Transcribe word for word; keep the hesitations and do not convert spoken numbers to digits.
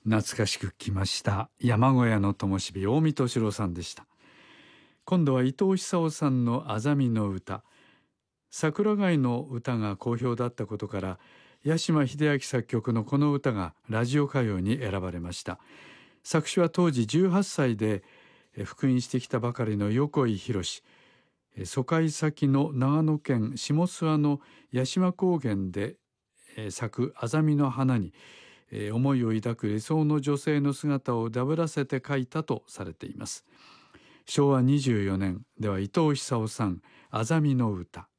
懐かしく来ました。山小屋の灯火、近江敏郎さんでした。今度は伊藤久夫さんのあざみの歌。桜貝の歌が好評だったことから、八島秀明作曲のこの歌がラジオ歌謡に選ばれました。作詞は当時じゅうはっさいで復員してきたばかりの横井宏。疎開先の長野県下諏訪の八島高原で咲くあざみの花に思いを抱く理想の女性の姿をダブらせて書いたとされています。しょうわにじゅうよねんでは伊藤久夫さん、あざみの歌。